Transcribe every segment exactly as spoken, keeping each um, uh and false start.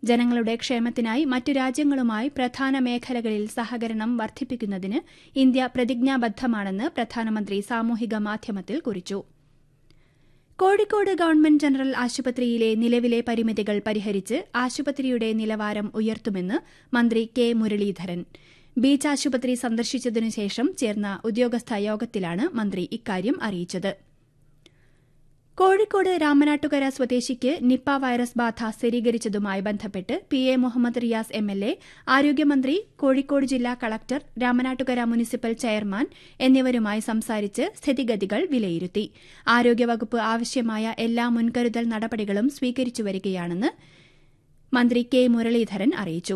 ജനങ്ങളുടെ ക്ഷേമത്തിനായി മറ്റു രാജ്യങ്ങളുമായി പ്രധാന മേഖലകളിൽ സഹകരണം വർദ്ധിപ്പിക്കുന്നതിന് ഇന്ത്യ പ്രതിജ്ഞാബദ്ധമാണെന്ന് പ്രധാനമന്ത്രി സാമൂഹിക മാധ്യമത്തിൽ കുറിച്ചു. കോഴിക്കോട് ഗവൺമെന്റ് ജനറൽ ആശുപത്രിയിലെ നിലവിലെ പരിമിതികൾ പരിഹരിച്ച് ആശുപത്രിയുടെ നിലവാരം ഉയർത്തുമെന്ന് മന്ത്രി കെ മുരളീധരൻ. ബീച്ച് ആശുപത്രി സന്ദർശിച്ചതിനുശേഷം ചേർന്ന ഉദ്യോഗസ്ഥ യോഗത്തിലാണ് മന്ത്രി ഇക്കാര്യം അറിയിച്ചത്. കോഴിക്കോട് രാമനാട്ടുകര സ്വദേശിക്ക് നിപ്പ വൈറസ് ബാധ സ്ഥിരീകരിച്ചതുമായി ബന്ധപ്പെട്ട് P A Muhammad Riyas M L A, ആരോഗ്യമന്ത്രി, കോഴിക്കോട് ജില്ലാ കളക്ടർ, രാമനാട്ടുകര മുനിസിപ്പൽ ചെയർമാൻ എന്നിവരുമായി സംസാരിച്ച് സ്ഥിതിഗതികൾ വിലയിരുത്തി. ആരോഗ്യവകുപ്പ് ആവശ്യമായ എല്ലാ മുൻകരുതൽ നടപടികളും സ്വീകരിച്ചുവരികയാണെന്ന് മന്ത്രി കെ മുരളീധരൻ അറിയിച്ചു.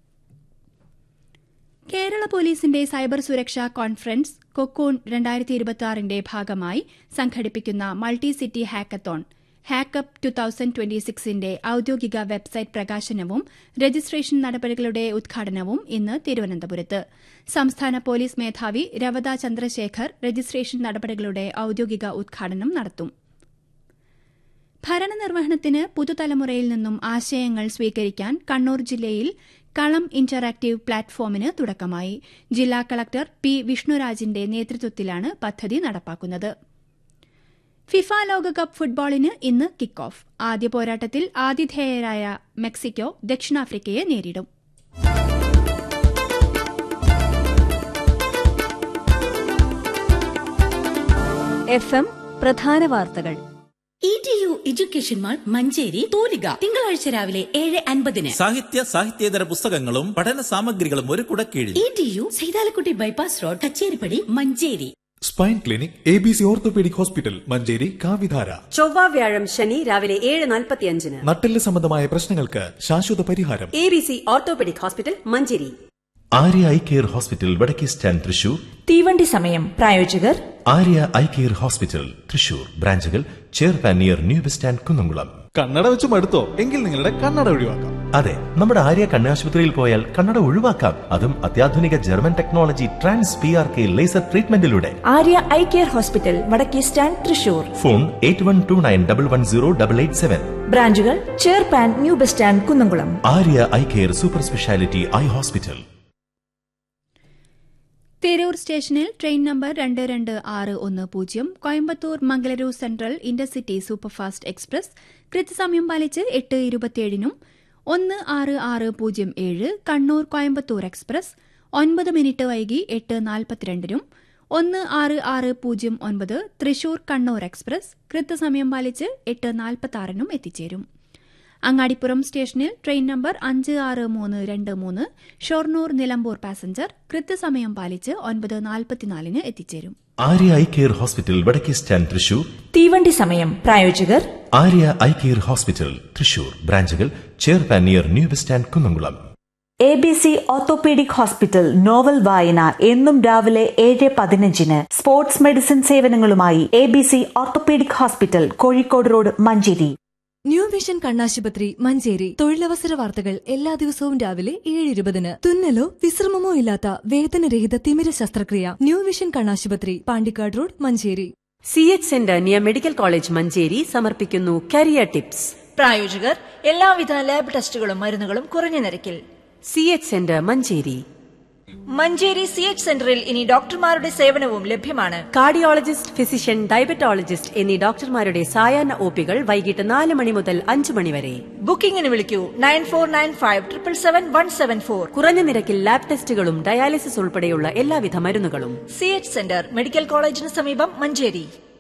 കേരള പോലീസിന്റെ സൈബർ സുരക്ഷാ കോൺഫറൻസ് കൊക്കൂൺ രണ്ടായിരത്തി ഇരുപത്തിയാറിന്റെ ഭാഗമായി സംഘടിപ്പിക്കുന്ന multi city hackathon ഹാക്കപ്പ് to thousand twenty സിക്സിന്റെ ഔദ്യോഗിക വെബ്സൈറ്റ് പ്രകാശനവും രജിസ്ട്രേഷൻ നടപടികളുടെ ഉദ്ഘാടനവും ഇന്ന് തിരുവനന്തപുരത്ത്. സംസ്ഥാന പോലീസ് മേധാവി രവത ചന്ദ്രശേഖർ രജിസ്ട്രേഷൻ നടപടികളുടെ ഔദ്യോഗിക ഉദ്ഘാടനം നടത്തും. ഭരണനിർവഹണത്തിന് പുതുതലമുറയിൽ നിന്നും ആശയങ്ങൾ സ്വീകരിക്കാൻ കണ്ണൂർ ജില്ലയിൽ കളം ഇന്ററാക്ടീവ് പ്ലാറ്റ്ഫോമിന് തുടക്കമായി. ജില്ലാ കളക്ടർ പി വിഷ്ണുരാജിന്റെ നേതൃത്വത്തിലാണ് പദ്ധതി നടപ്പാക്കുന്നത്. ഫിഫ ലോകകപ്പ് ഫുട്ബോളിന് ഇന്ന് കിക്ക് ഓഫ്. ആദ്യ പോരാട്ടത്തിൽ ആതിഥേയരായ മെക്സിക്കോ ദക്ഷിണാഫ്രിക്കയെ നേരിടും. എഫ് എം പ്രധാന വാർത്തകൾ. E T U education mall Manjeri തൂലിക തിങ്കളാഴ്ച രാവിലെ ഏഴ് അൻപതിന് സാഹിത്യ സാഹിത്യേതര പുസ്തകങ്ങളും പഠന സാമഗ്രികളും ഒരു കുടക്കീഴിൽ. E T U Saithalakutty bypass road Kacheripadi Manjeri. Spine clinic A B C orthopaedic hospital Manjeri കാവിധാര. ചൊവ്വ വ്യാഴം ശനി രാവിലെ ഏഴ് നാൽപ്പത്തിയഞ്ചിന്. നട്ടെല്ല് സംബന്ധമായ പ്രശ്നങ്ങൾക്ക് ശാശ്വത പരിഹാരം. A B C orthopaedic hospital Manjeri. Arya eye care hospital വടക്കേ സ്റ്റാൻഡ് തൃശൂർ. തീവണ്ടി സമയം. പ്രായോജകർ Arya eye care hospital Thrissur. ബ്രാഞ്ചുകൾ ചെയർപാൻ near new bus stand Kunnamkulam. കണ്ണട വെച്ച് മടുത്തോ? എങ്കിൽ നിങ്ങളുടെ കണ്ണട ഒഴിവാക്കാം. അതെ, നമ്മുടെ ആര്യ കണ്ണാശുപത്രിയിൽ പോയാൽ കണ്ണട ഒഴിവാക്കാം. അതും അത്യാധുനിക German technology trans P R K laser ട്രീറ്റ്മെന്റിലൂടെ. Arya eye care hospital വടക്കേ stand Thrissur. Phone eight one two nine double one zero double eight seven. ബ്രാഞ്ചുകൾ ചെയർപാൻ new bus stand Kunnamkulam. Arya eye care super speciality eye hospital. Tirur സ്റ്റേഷനിൽ train number രണ്ട് രണ്ട് ആറ് ഒന്ന് പൂജ്യം Coimbatore Mangaluru central intercity superfast express കൃത്യസമയം പാലിച്ച് എട്ട് ഇരുപത്തിയേഴിനും ഒന്ന് ആറ് ആറ് പൂജ്യം ഏഴ് കണ്ണൂർ കോയമ്പത്തൂർ എക്സ്പ്രസ് ഒൻപത് മിനിറ്റ് വൈകി എട്ട് നാൽപ്പത്തിരണ്ടിനും ഒന്ന് ആറ് ആറ് പൂജ്യം ഒൻപത് തൃശൂർ കണ്ണൂർ എക്സ്പ്രസ് കൃത്യസമയം പാലിച്ച് എട്ട് നാൽപ്പത്തിയാറിനും എത്തിച്ചേരും. അങ്ങാടിപ്പുറം സ്റ്റേഷനിൽ ട്രെയിൻ നമ്പർ അഞ്ച് ആറ് മൂന്ന് രണ്ട് മൂന്ന് ഷൊർണൂർ നിലമ്പൂർ പാസഞ്ചർ കൃത്യസമയം പാലിച്ച് ഒൻപത് നാൽപ്പത്തിനാലിന് എത്തിച്ചേരും. ആര്യ ഐ കെയർ ഹോസ്പിറ്റൽ വടക്കേ സ്റ്റാൻഡ് തൃശൂർ. തീവണ്ടി സമയം. പ്രായോജകർ Arya eye care hospital Thrissur. ബ്രാഞ്ചുകൾ ചെയർപാൻ near new bus stand Kunnamkulam. A B C orthopaedic hospital novel വായന എന്നും രാവിലെ ഏഴ് പതിനഞ്ചിന്. Sports medicine സേവനങ്ങളുമായി A B C orthopaedic hospital Kozhikode road Manjeri. New vision കണ്ണാശുപത്രി മഞ്ചേരി. തൊഴിലവസര വാർത്തകൾ എല്ലാ ദിവസവും രാവിലെ ഏഴ് ഇരുപതിന്. തുന്നലോ വിശ്രമമോ ഇല്ലാത്ത വേദനരഹിത തിമിര ശസ്ത്രക്രിയ. ന്യൂ വിഷൻ കണ്ണാശുപത്രി Pandikkad road Manjeri. C H centre near medical college Manjeri സമർപ്പിക്കുന്നു കരിയർ ടിപ്സ്. പ്രായോജകർ എല്ലാവിധ ലാബ് ടെസ്റ്റുകളും മരുന്നുകളും കുറഞ്ഞ നിരക്കിൽ. C H centre Manjeri. Manjeri C H സെന്ററിൽ ഇനി ഡോക്ടർമാരുടെ സേവനവും ലഭ്യമാണ്. കാർഡിയോളജിസ്റ്റ്, ഫിസിഷ്യൻ, ഡയബറ്റോളജിസ്റ്റ് എന്നീ ഡോക്ടർമാരുടെ സായാഹ്ന ഒപികൾ വൈകിട്ട് നാല് മണി മുതൽ അഞ്ച് മണി വരെ. ബുക്കിംഗിന് വിളിക്കൂ nine four nine five triple seven one seven four. കുറഞ്ഞ നിരക്കിൽ ലാബ് ടെസ്റ്റുകളും ഡയാലിസിസ് ഉൾപ്പെടെയുള്ള എല്ലാവിധ മരുന്നുകളും. സി എച്ച് സെന്റർ മെഡിക്കൽ കോളേജിന് സമീപം മഞ്ചേരി.